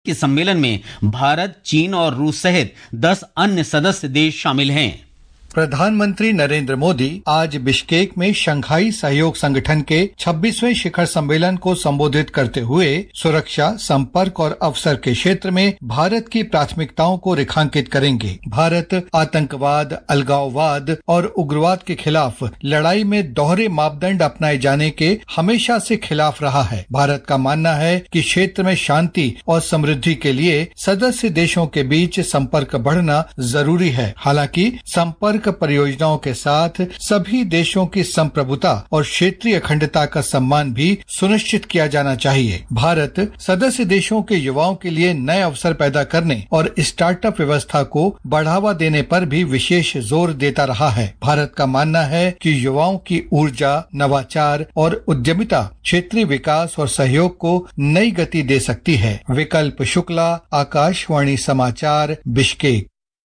के सम्मेलन में भारत, चीन और रूस सहित 10 अन्य सदस्य देश शामिल हैं। प्रधानमंत्री नरेंद्र मोदी आज बिश्केक में शंघाई सहयोग संगठन के 26वें शिखर सम्मेलन को संबोधित करते हुए सुरक्षा, संपर्क और अवसर के क्षेत्र में भारत की प्राथमिकताओं को रेखांकित करेंगे। भारत आतंकवाद, अलगाववाद और उग्रवाद के खिलाफ लड़ाई में दोहरे मापदंड अपनाए जाने के हमेशा से खिलाफ रहा है। भारत का मानना है कि क्षेत्र में शांति और समृद्धि के लिए सदस्य देशों के बीच संपर्क बढ़ना जरूरी है। हालांकि संपर्क परियोजनाओं के साथ सभी देशों की संप्रभुता और क्षेत्रीय अखंडता का सम्मान भी सुनिश्चित किया जाना चाहिए। भारत सदस्य देशों के युवाओं के लिए नए अवसर पैदा करने और स्टार्टअप व्यवस्था को बढ़ावा देने पर भी विशेष जोर देता रहा है। भारत का मानना है कि युवाओं की ऊर्जा, नवाचार और उद्यमिता क्षेत्रीय विकास और सहयोग को नई गति दे सकती है। विकल्प शुक्ला, आकाशवाणी समाचार, बिश्केक।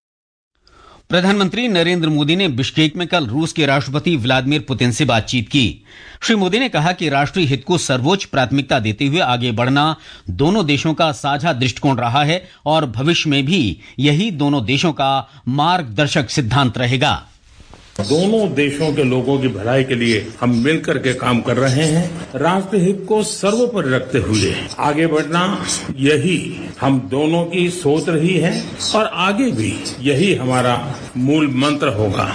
प्रधानमंत्री नरेंद्र मोदी ने बिश्केक में कल रूस के राष्ट्रपति व्लादिमीर पुतिन से बातचीत की। श्री मोदी ने कहा कि राष्ट्रीय हित को सर्वोच्च प्राथमिकता देते हुए आगे बढ़ना दोनों देशों का साझा दृष्टिकोण रहा है और भविष्य में भी यही दोनों देशों का मार्गदर्शक सिद्धांत रहेगा। दोनों देशों के लोगों की भलाई के लिए हम मिलकर के काम कर रहे हैं। राष्ट्र हित को सर्वोपरि रखते हुए आगे बढ़ना, यही हम दोनों की सोच रही है और आगे भी यही हमारा मूल मंत्र होगा।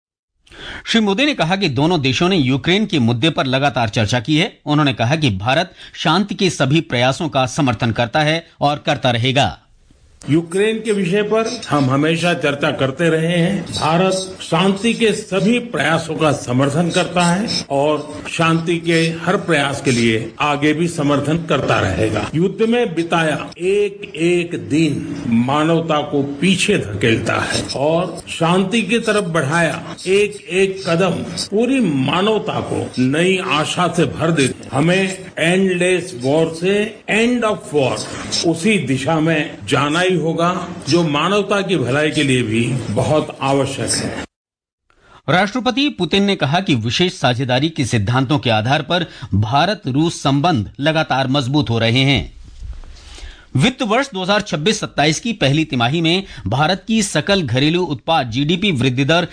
श्री मोदी ने कहा कि दोनों देशों ने यूक्रेन के मुद्दे पर लगातार चर्चा की है। उन्होंने कहा कि भारत शांति के सभी प्रयासों का समर्थन करता है और करता रहेगा। यूक्रेन के विषय पर हम हमेशा चर्चा करते रहे हैं। भारत शांति के सभी प्रयासों का समर्थन करता है और शांति के हर प्रयास के लिए आगे भी समर्थन करता रहेगा। युद्ध में बिताया एक एक दिन मानवता को पीछे धकेलता है और शांति की तरफ बढ़ाया एक एक कदम पूरी मानवता को नई आशा से भर देता। हमें एंडलेस वॉर से एंड ऑफ वॉर, उसी दिशा में जाना ही होगा जो मानवता की भलाई के लिए भी बहुत आवश्यक है। राष्ट्रपति पुतिन ने कहा कि विशेष साझेदारी के सिद्धांतों के आधार पर भारत रूस संबंध लगातार मजबूत हो रहे हैं। वित्त वर्ष 2026-27 की पहली तिमाही में भारत की सकल घरेलू उत्पाद जीडीपी वृद्धि दर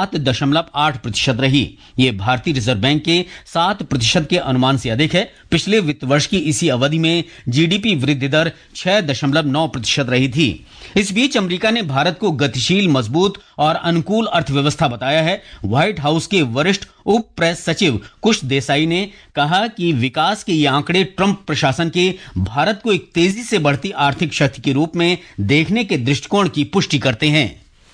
7.8% रही। ये भारतीय रिजर्व बैंक के 7% के अनुमान से अधिक है। पिछले वित्त वर्ष की इसी अवधि में जीडीपी वृद्धि दर 6.9% रही थी। इस बीच अमेरिका ने भारत को गतिशील, मजबूत और अनुकूल अर्थव्यवस्था बताया है। व्हाइट हाउस के वरिष्ठ उप प्रेस सचिव कुश देसाई ने कहा कि विकास के ये आंकड़े ट्रंप प्रशासन के भारत को एक तेजी से बढ़ती आर्थिक शक्ति के रूप में देखने के दृष्टिकोण की पुष्टि करते हैं।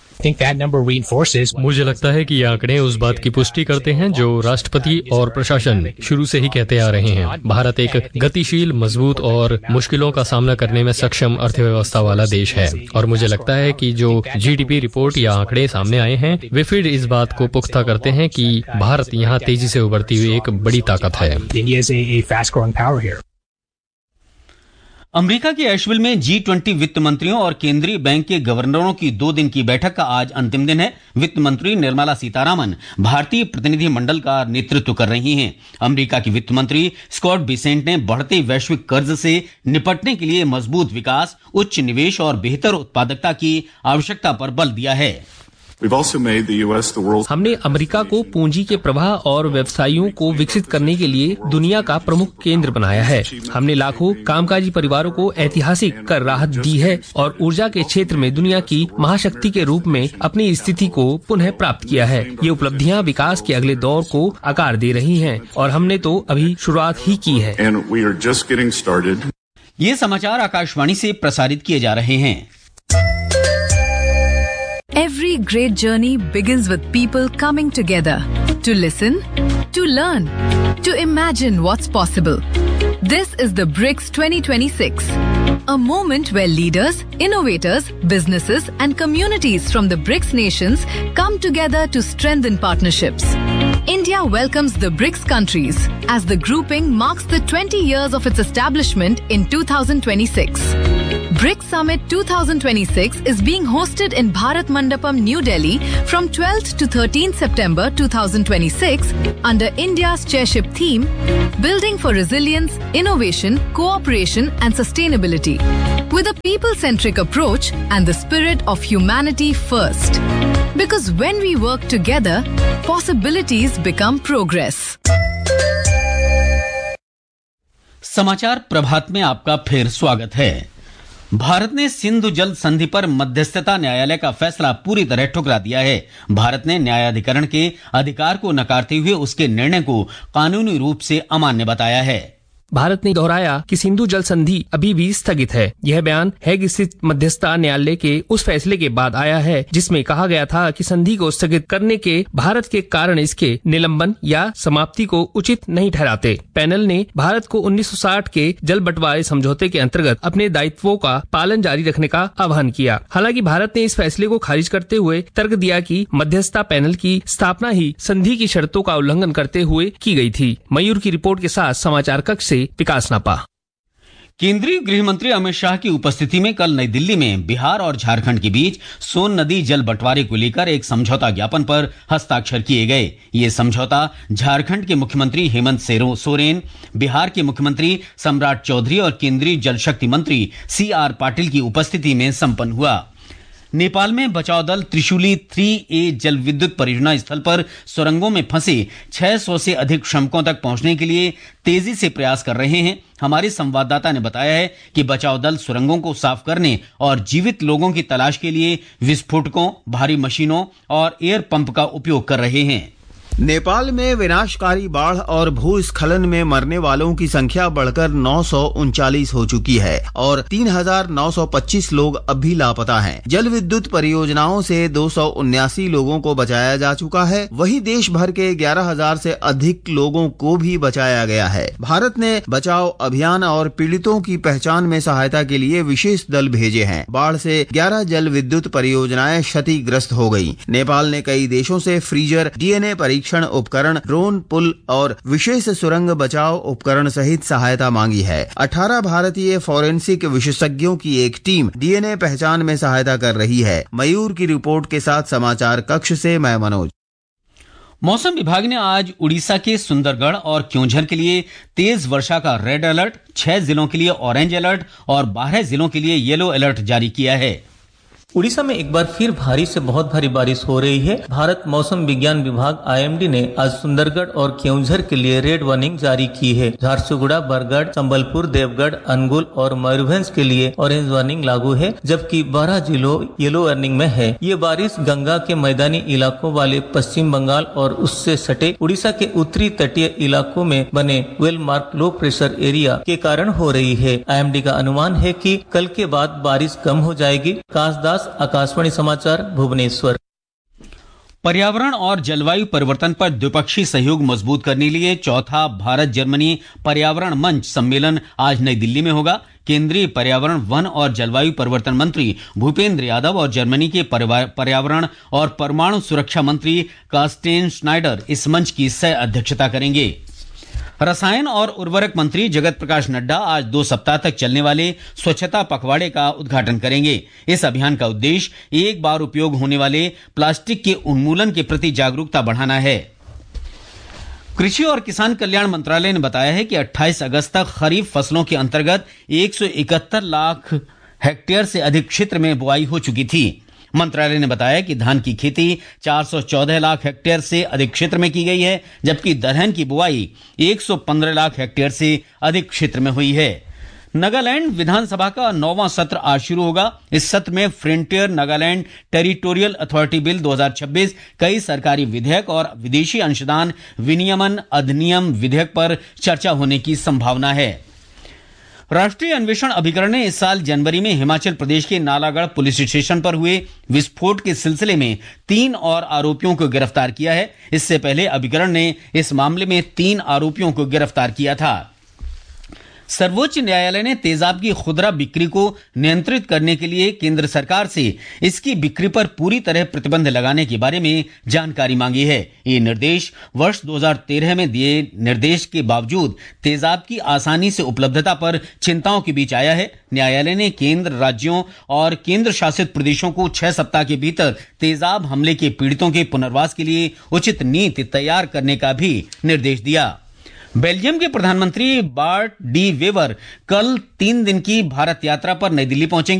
मुझे लगता है कि ये आंकड़े उस बात की पुष्टि करते हैं जो राष्ट्रपति और प्रशासन शुरू से ही कहते आ रहे हैं। भारत एक गतिशील, मजबूत और मुश्किलों का सामना करने में सक्षम अर्थव्यवस्था वाला देश है और मुझे लगता है कि जो जीडीपी रिपोर्ट या आंकड़े सामने आए हैं वे फिर इस बात को पुख्ता करते हैं कि भारत यहाँ तेजी से उभरती हुई एक बड़ी ताकत है। अमेरिका के एशविल में G20 वित्त मंत्रियों और केंद्रीय बैंक के गवर्नरों की 2 दिन की बैठक का आज अंतिम दिन है। वित्त मंत्री निर्मला सीतारामन भारतीय प्रतिनिधि मंडल का नेतृत्व कर रही हैं। अमेरिका की वित्त मंत्री स्कॉट बेसेंट ने बढ़ते वैश्विक कर्ज से निपटने के लिए मजबूत विकास, उच्च निवेश और बेहतर उत्पादकता की आवश्यकता पर बल दिया है। हमने अमेरिका को पूंजी के प्रवाह और व्यवसायियों को विकसित करने के लिए दुनिया का प्रमुख केंद्र बनाया है। हमने लाखों कामकाजी परिवारों को ऐतिहासिक कर राहत दी है और ऊर्जा के क्षेत्र में दुनिया की महाशक्ति के रूप में अपनी स्थिति को पुनः प्राप्त किया है। ये उपलब्धियां विकास के अगले दौर को आकार दे रही हैं और हमने तो अभी शुरुआत ही की है। ये समाचार आकाशवाणी से प्रसारित किए जा रहे हैं। Every great journey begins with people coming together to listen, to learn, to imagine what's possible. This is the BRICS 2026, a moment where leaders, innovators, businesses and communities from the BRICS nations come together to strengthen partnerships. India welcomes the BRICS countries as the grouping marks the 20 years of its establishment in 2026. BRICS Summit 2026 is being hosted in Bharat Mandapam, New Delhi from 12th to 13th September 2026 under India's chairship theme, Building for Resilience, Innovation, Cooperation and Sustainability, with a people-centric approach and the spirit of humanity first. Because when we work together, possibilities become progress. समाचार प्रभात में आपका फिर स्वागत है। भारत ने सिंधु जल संधि पर मध्यस्थता न्यायालय का फैसला पूरी तरह ठुकरा दिया है। भारत ने न्यायाधिकरण के अधिकार को नकारते हुए उसके निर्णय को कानूनी रूप से अमान्य बताया है। भारत ने दोहराया कि सिंधु जल संधि अभी भी स्थगित है। यह बयान हैग स्थित मध्यस्थता न्यायालय के उस फैसले के बाद आया है जिसमें कहा गया था कि संधि को स्थगित करने के भारत के कारण इसके निलंबन या समाप्ति को उचित नहीं ठहराते। पैनल ने भारत को 1960 के जल बंटवारे समझौते के अंतर्गत अपने दायित्वों का पालन जारी रखने का आह्वान किया। हालांकि भारत ने इस फैसले को खारिज करते हुए तर्क दिया कि मध्यस्थता पैनल की स्थापना ही संधि की शर्तों का उल्लंघन करते हुए की गई थी। मयूर की रिपोर्ट के साथ समाचार कक्ष से विकास नापा। केंद्रीय गृह मंत्री अमित शाह की उपस्थिति में कल नई दिल्ली में बिहार और झारखंड के बीच सोन नदी जल बंटवारे को लेकर एक समझौता ज्ञापन पर हस्ताक्षर किए गए। ये समझौता झारखंड के मुख्यमंत्री हेमंत सोरेन, बिहार के मुख्यमंत्री सम्राट चौधरी और केंद्रीय जल शक्ति मंत्री CR पाटिल की उपस्थिति में संपन्न हुआ। नेपाल में बचाव दल त्रिशूली 3A जल विद्युत परियोजना स्थल पर सुरंगों में फंसे 600 से अधिक श्रमिकों तक पहुंचने के लिए तेजी से प्रयास कर रहे हैं। हमारे संवाददाता ने बताया है कि बचाव दल सुरंगों को साफ करने और जीवित लोगों की तलाश के लिए विस्फोटकों, भारी मशीनों और एयर पंप का उपयोग कर रहे हैं। नेपाल में विनाशकारी बाढ़ और भूस्खलन में मरने वालों की संख्या बढ़कर 939 हो चुकी है और 3,925 लोग अब भी लापता हैं। जल विद्युत परियोजनाओं से 279 लोगों को बचाया जा चुका है। वहीं देश भर के 11,000 से अधिक लोगों को भी बचाया गया है। भारत ने बचाव अभियान और पीड़ितों की पहचान में सहायता के लिए विशेष दल भेजे हैं। बाढ़ से 11 जल विद्युत परियोजनाएं क्षतिग्रस्त हो गयी। नेपाल ने कई देशों से फ्रीजर, DNA परीक्षण उपकरण, ड्रोन, पुल और विशेष सुरंग बचाव उपकरण सहित सहायता मांगी है। 18 भारतीय फोरेंसिक विशेषज्ञों की एक टीम DNA पहचान में सहायता कर रही है। मयूर की रिपोर्ट के साथ समाचार कक्ष से मैं मनोज। मौसम विभाग ने आज उड़ीसा के सुंदरगढ़ और क्योंझर के लिए तेज वर्षा का रेड अलर्ट, 6 जिलों के लिए ऑरेंज अलर्ट और 12 जिलों के लिए येलो अलर्ट जारी किया है। उड़ीसा में एक बार फिर भारी से बहुत भारी बारिश हो रही है। भारत मौसम विज्ञान विभाग IMD ने आज सुंदरगढ़ और केउंझर के लिए रेड वार्निंग जारी की है। झारसुगुड़ा, बरगढ़, संबलपुर, देवगढ़, अनुगुल और मयूरभंज के लिए ऑरेंज वार्निंग लागू है, जबकि 12 जिलों येलो वार्निंग में है। ये बारिश गंगा के मैदानी इलाकों वाले पश्चिम बंगाल और उससे सटे उड़ीसा के उत्तरी तटीय इलाकों में बने well mark low pressure area के कारण हो रही है। IMD का अनुमान है कि कल के बाद बारिश कम हो जाएगी। कासदास, आकाशवाणी समाचार, भुवनेश्वर। पर्यावरण और जलवायु परिवर्तन पर द्विपक्षीय सहयोग मजबूत करने के लिए चौथा भारत जर्मनी पर्यावरण मंच सम्मेलन आज नई दिल्ली में होगा। केंद्रीय पर्यावरण, वन और जलवायु परिवर्तन मंत्री भूपेंद्र यादव और जर्मनी के पर्यावरण और परमाणु सुरक्षा मंत्री कार्स्टेन श्नाइडर इस मंच की सह अध्यक्षता करेंगे। रसायन और उर्वरक मंत्री जगत प्रकाश नड्डा आज 2 सप्ताह तक चलने वाले स्वच्छता पखवाड़े का उद्घाटन करेंगे। इस अभियान का उद्देश्य एक बार उपयोग होने वाले प्लास्टिक के उन्मूलन के प्रति जागरूकता बढ़ाना है। कृषि और किसान कल्याण मंत्रालय ने बताया है कि 28 अगस्त तक खरीफ फसलों के अंतर्गत 171 लाख हेक्टेयर से अधिक क्षेत्र में बुआई हो चुकी थी। मंत्रालय ने बताया कि धान की खेती 414 लाख हेक्टेयर से अधिक क्षेत्र में की गई है, जबकि दलहन की बुआई 115 लाख हेक्टेयर से अधिक क्षेत्र में हुई है। नागालैंड विधानसभा का 9वां सत्र आज शुरू होगा। इस सत्र में frontier Nagaland territorial authority bill 2026, कई सरकारी विधेयक और विदेशी अंशदान विनियमन अधिनियम विधेयक पर चर्चा होने की संभावना है। राष्ट्रीय अन्वेषण अभिकरण ने इस साल जनवरी में हिमाचल प्रदेश के नालागढ़ पुलिस स्टेशन पर हुए विस्फोट के सिलसिले में 3 और आरोपियों को गिरफ्तार किया है। इससे पहले अभिकरण ने इस मामले में 3 आरोपियों को गिरफ्तार किया था। सर्वोच्च न्यायालय ने तेजाब की खुदरा बिक्री को नियंत्रित करने के लिए केंद्र सरकार से इसकी बिक्री पर पूरी तरह प्रतिबंध लगाने के बारे में जानकारी मांगी है। ये निर्देश वर्ष 2013 में दिए निर्देश के बावजूद तेजाब की आसानी से उपलब्धता पर चिंताओं के बीच आया है। न्यायालय ने केंद्र, राज्यों और केंद्र शासित प्रदेशों को 6 सप्ताह के भीतर तेजाब हमले के पीड़ितों के पुनर्वास के लिए उचित नीति तैयार करने का भी निर्देश दिया। बेल्जियम के प्रधानमंत्री बार्ट डी वेवर कल 3 दिन की भारत यात्रा पर नई दिल्ली पहुंचेंगे।